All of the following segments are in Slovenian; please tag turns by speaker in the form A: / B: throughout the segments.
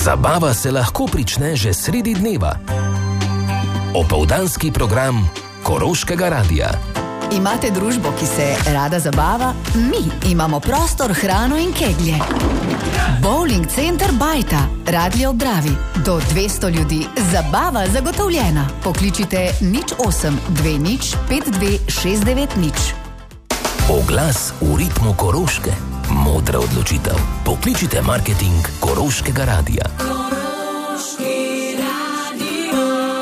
A: Zabava se lahko prične že sredi dneva. Opoldanski program Koroškega radia.
B: Imate družbo, ki se rada zabava? Mi imamo prostor, hrano in keglje. Bowling center Bajta, Radlje ob Dravi. Do 200 ljudi, zabava zagotovljena. Pokličite 08 20 52 690.
A: Oglas v ritmu Koroške. Modra odločitev. Pokličite marketing Koroškega radia. Koroški radio.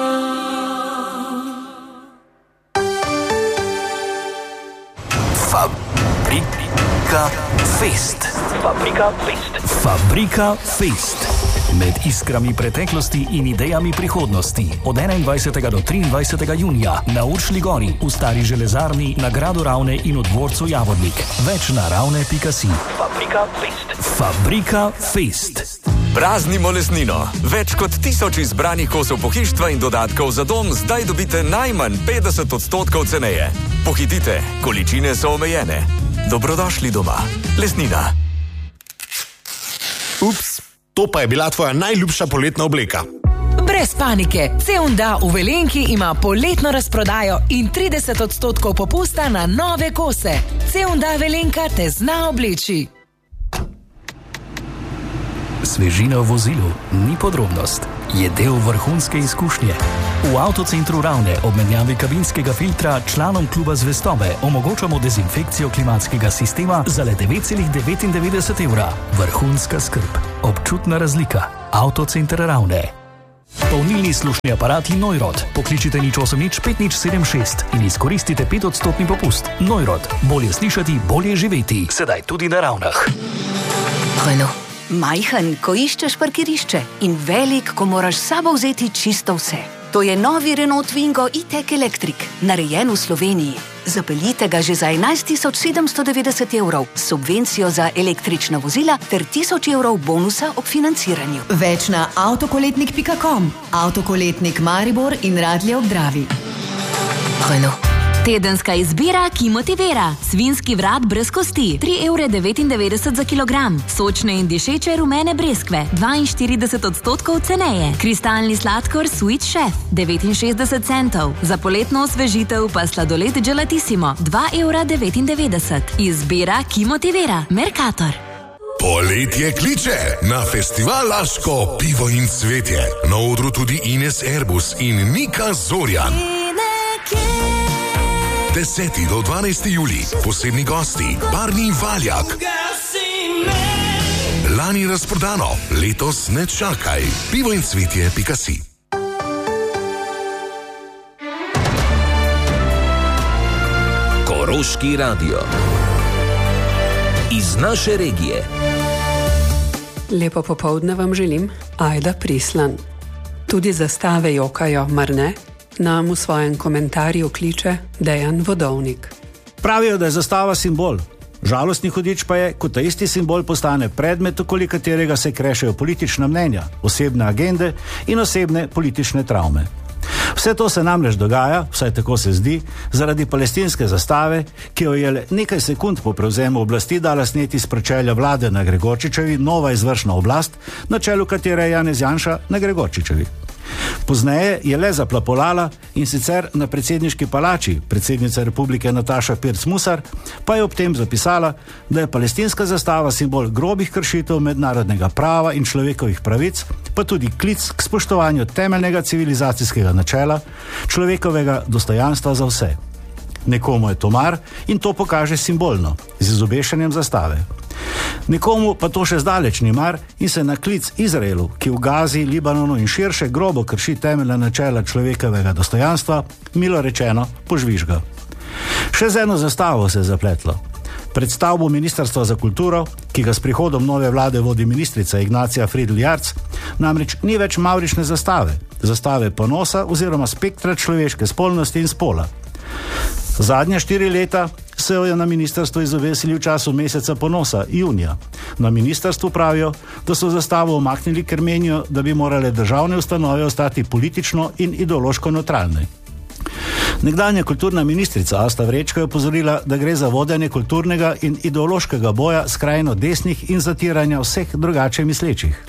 A: Fabrika Fest. Fabrika Fest. Fabrika Fest. Med iskrami preteklosti in idejami prihodnosti. Od 21. do 23. junija na Uršlji gori v Stari železarni, na Gradu Ravne in v dvorcu Javornik. Več na ravne.si. Fabrika Fest. Fabrika Fest.
C: Praznimo lesnino. Več kot 1000 izbranih kosov pohištva in dodatkov za dom zdaj dobite najmanj 50% ceneje. Pohitite, količine so omejene. Dobrodošli doma. Lesnina.
D: Ups, to pa je bila tvoja najljubša poletna obleka.
E: Brez panike, C&A v Velenki ima poletno razprodajo in 30% popusta na nove kose. C&A Velenka te zna obleči.
A: Svežina v vozilu ni podrobnost, je del vrhunske izkušnje. V Avtocentru Ravne ob menjavi kabinskega filtra članom kluba Zvestobe omogočamo dezinfekcijo klimatskega sistema za le 9,99 evra. Vrhunska skrb, občutna razlika. Avtocenter Ravne. Polnilni slušni aparat Neurot. Pokličite 08 5076 in izkoristite 5% popust. Neurot. Bolje slišati, bolje živeti. Sedaj tudi na Ravnah.
F: Renault. Majhen, ko iščeš parkirišče in velik, ko moraš s sabo vzeti čisto vse. To je novi Renault Twingo E-Tech Electric, narejen v Sloveniji. Zapeljite ga že za 11.790 evrov, subvencijo za električna vozila ter 1000 evrov bonusa ob financiranju.
B: Več na avtokoletnik.com, Avtokoletnik Maribor in Radlje ob Dravi.
F: Renault.
G: Tedenska izbira, ki motivira. Svinski vrat brez kosti, 3,99 € za kilogram. Sočne in dišeče rumene breskve, 42% ceneje. Kristalni sladkor Sweet Chef, 69 centov. Za poletno osvežitev pa sladoled Gelatissimo, 2,99 €. Izbira, ki motivira. Mercator.
D: Poletje kliče na festival Laško pivo in cvetje. Na odru tudi Ines Erbus in Nika Zorjan. 10. do 12. julij, posebni gosti, Barni Valjak. Lani razprodano, letos ne čakaj. Pivo in cvetje.si.
A: Koroški radio. Iz naše regije.
H: Lepo popoldne vam želim, Ajda Prislan. Tudi zastave jokajo, mar ne? Nam v svojem komentarju kliče Dejan Vodovnik.
I: Pravijo, da je zastava simbol. Žalostni hudič pa je, ko ta isti simbol postane predmet, okoli katerega se krešejo politična mnenja, osebne agende in osebne politične travme. Vse to se namreč dogaja, vsaj tako se zdi, zaradi palestinske zastave, ki jo je le nekaj sekund po prevzemu oblasti dala sneti s pročelja vlade na Gregorčičevi nova izvršna oblast, na čelu katere je Janez Janša na Gregorčičevi. Pozneje je le zaplapolala in sicer na predsedniški palači, predsednica republike Nataša Pirc Musar pa je ob tem zapisala, da je palestinska zastava simbol grobih kršitev mednarodnega prava in človekovih pravic, pa tudi klic k spoštovanju temeljnega civilizacijskega načela, človekovega dostojanstva za vse. Nekomu je to mar in to pokaže simbolno, z izobešanjem zastave. Nekomu pa to še zdaleč ni mar in se na klic Izraelu, ki v Gazi, Libanonu in širše grobo krši temeljna načela človekovega dostojanstva, milo rečeno požvižga. Še z eno zastavo se je zapletlo. Pred stavbo Ministrstva za kulturo, ki ga s prihodom nove vlade vodi ministrica Ignacija Fridl Jarc, namreč ni več mavrične zastave, zastave ponosa oziroma spektra človeške spolnosti in spola. Zadnja 4 leta se jo je na ministrstvu izobesili v času meseca ponosa, junija. Na ministrstvu pravijo, da so zastavo omaknili, ker menijo, da bi morale državne ustanove ostati politično in ideološko nevtralne. Nekdanja kulturna ministrica Asta Vrečko je opozorila, da gre za vodenje kulturnega in ideološkega boja skrajno desnih in zatiranja vseh drugače mislečih.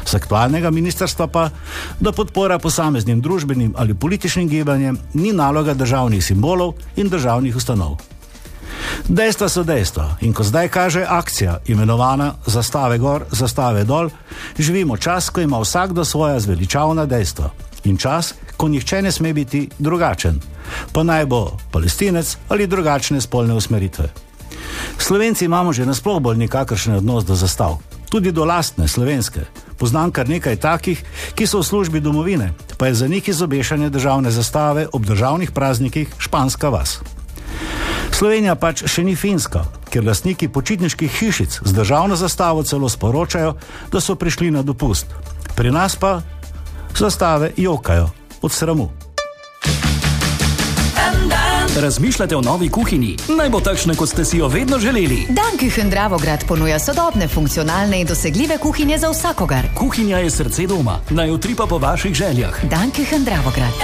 I: Z aktualnega ministrstva pa, da podpora posameznim družbenim ali političnim gibanjem ni naloga državnih simbolov in državnih ustanov. Dejstva so dejstva in ko zdaj kaže akcija, imenovana Zastave gor, zastave dol, živimo čas, ko ima vsakdo svoja zveličavna dejstva in čas, ko nihče ne sme biti drugačen, pa naj bo Palestinec ali drugačne spolne usmeritve. Slovenci imamo že nasploh bolj nikakršen odnos do zastav, tudi do lastne, slovenske. Poznam kar nekaj takih, ki so v službi domovine, pa je za njih izobešanje državne zastave ob državnih praznikih španska vas. Slovenija pač še ni Finska, ker lastniki počitniških hišic z državno zastavo celo sporočajo, da so prišli na dopust. Pri nas pa zastave jokajo od sramu.
A: Razmišljate o novi kuhinji? Naj bo takšna, kot ste si jo vedno želeli.
B: Danküchen Dravograd ponuja sodobne, funkcionalne in dosegljive kuhinje za vsakogar.
A: Kuhinja je srce doma, naj utripa po vaših željah.
B: Danküchen Dravograd.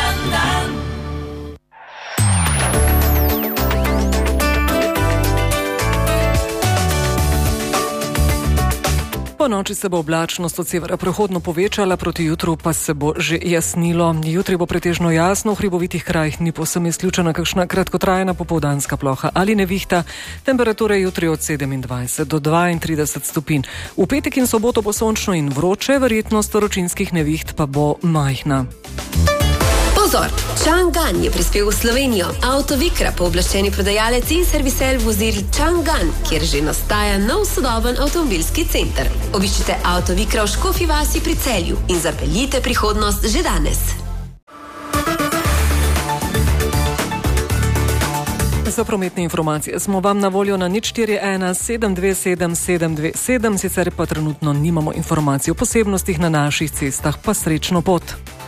J: Po noči se bo oblačnost od severa prehodno povečala, proti jutru pa se bo že jasnilo. Jutri bo pretežno jasno, v hribovitih krajih ni povsem izključena kakšna kratkotrajna popoldanska ploha ali nevihta. Temperature jutri od 27 do 32 stopinj. V petek in soboto bo sončno in vroče, verjetnost vročinskih neviht pa bo majhna.
K: Pozor! Chang'an je prispel v Slovenijo. Autovikra, pooblaščeni prodajalec in servisel vozil Chang'an, kjer že nastaja nov sodoben avtomobilski center. Obiščite Autovikra v Škofji vasi pri Celju in zapeljite prihodnost že danes.
J: Za prometne informacije smo vam na voljo na 041 727 727, sicer pa trenutno nimamo informacij o posebnostih na naših cestah, pa srečno pot.